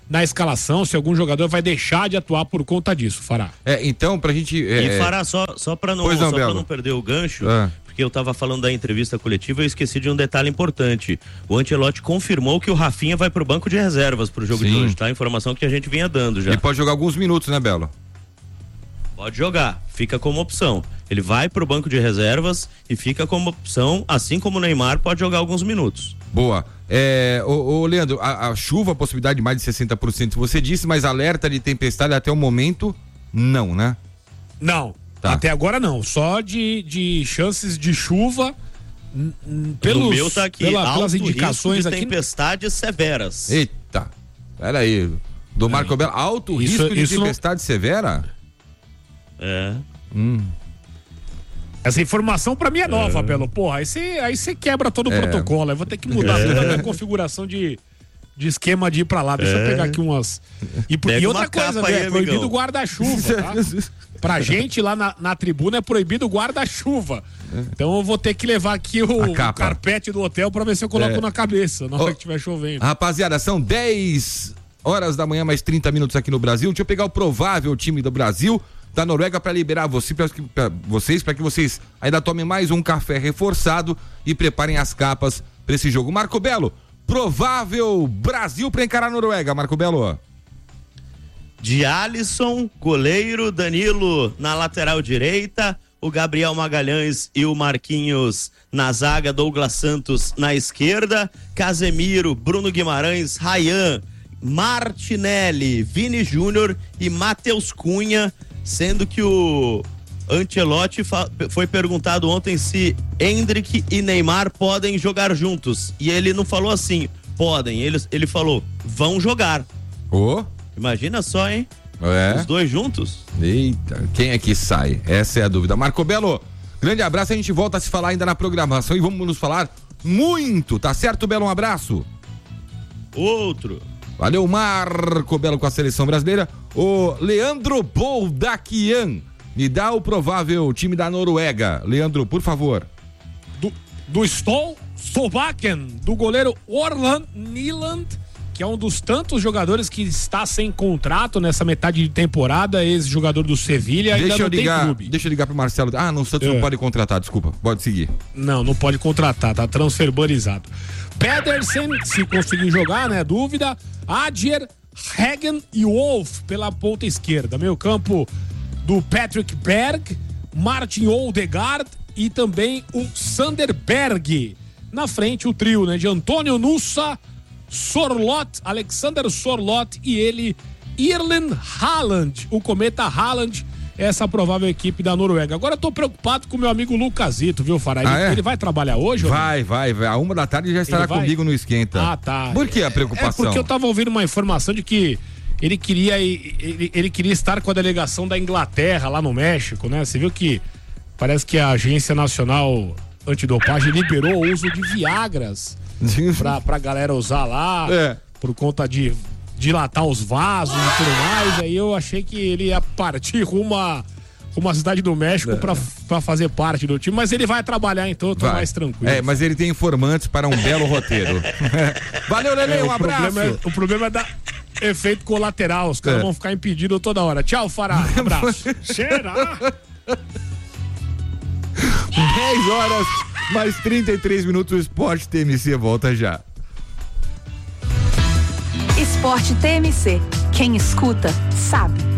na escalação, se algum jogador vai deixar de atuar por conta disso, Fará. Então, pra gente... E Fará, só pra não perder o gancho, porque eu tava falando da entrevista coletiva, eu esqueci de um detalhe importante. O Ancelotti confirmou que o Rafinha vai pro banco de reservas pro jogo de hoje, tá? Informação que a gente vinha dando já. Ele pode jogar alguns minutos, né, Belo? Pode jogar, fica como opção. Ele vai pro banco de reservas e fica como opção, assim como o Neymar pode jogar alguns minutos. Boa. Leandro, a chuva, a possibilidade de mais de 60%, você disse, mas alerta de tempestade até o momento, não, né? Não, até agora não. Só de chances de chuva no meu tá aqui, pelas indicações risco de aqui. Tempestades severas. Eita, peraí. Do Marco Belo, alto risco de tempestade severa? Essa informação pra mim é nova, Belo. Porra, aí você quebra todo o protocolo. Eu vou ter que mudar toda a minha configuração de esquema de ir pra lá. Deixa eu pegar aqui umas. E outra coisa, né? É proibido guarda-chuva, tá? Pra gente lá na tribuna é proibido guarda-chuva. Então eu vou ter que levar aqui o carpete do hotel pra ver se eu coloco na cabeça na hora que estiver chovendo. Rapaziada, são 10 horas da manhã, mais 30 minutos aqui no Brasil. Deixa eu pegar o provável time do Brasil, da Noruega, para liberar vocês, para que vocês ainda tomem mais um café reforçado e preparem as capas para esse jogo. Marco Belo, provável Brasil para encarar a Noruega, Marco Belo. De Alisson, goleiro, Danilo na lateral direita, o Gabriel Magalhães e o Marquinhos na zaga, Douglas Santos na esquerda, Casemiro, Bruno Guimarães, Ryan, Martinelli, Vini Júnior e Matheus Cunha, sendo que o Ancelotti foi perguntado ontem se Endrick e Neymar podem jogar juntos, e ele não falou assim, podem, ele falou, vão jogar. Imagina só, hein? Os dois juntos? Eita, quem é que sai? Essa é a dúvida. Marco Belo, grande abraço, a gente volta a se falar ainda na programação e vamos nos falar muito, tá certo, Belo? Um abraço. Outro. Valeu, Marco Belo com a seleção brasileira. O Leandro Boldaquian, me dá o provável time da Noruega. Leandro, por favor. Do Stolbakken, do goleiro Orland Nyland, que é um dos tantos jogadores que está sem contrato nessa metade de temporada, ex-jogador do Sevilha, ainda não tem clube. Deixa eu ligar pro Marcelo. No Santos não pode contratar, desculpa, pode seguir. Não pode contratar, tá transferbanizado. Pedersen, se conseguir jogar, né, dúvida. Adjer, Hagen e Wolf pela ponta esquerda. Meio campo do Patrick Berg, Martin Odegaard e também o Sander Berg. Na frente o trio, né, de Antônio Nusa, Sorloth, Alexander Sorloth e ele, Erling Haaland, o cometa Haaland, essa provável equipe da Noruega. Agora eu tô preocupado com o meu amigo Lucasito, viu, Fará? Ele vai trabalhar hoje? Vai. À 1h já estará comigo no Esquenta. Tá. Por que a preocupação? Porque eu tava ouvindo uma informação de que ele queria estar com a delegação da Inglaterra lá no México, né? Você viu que parece que a Agência Nacional Antidopagem liberou o uso de Viagras pra galera usar lá, por conta de dilatar os vasos e tudo mais. Aí eu achei que ele ia partir rumo à cidade do México pra fazer parte do time, mas ele vai trabalhar, então eu tô mais tranquilo. Mas ele tem informantes para um belo roteiro. Valeu, Lelê, um abraço. O problema é dar efeito colateral, os caras vão ficar impedidos toda hora. Tchau, Fará, um abraço. Será? 10 horas, mais 33 minutos, o Esporte TMC volta já. Esporte TMC, quem escuta sabe.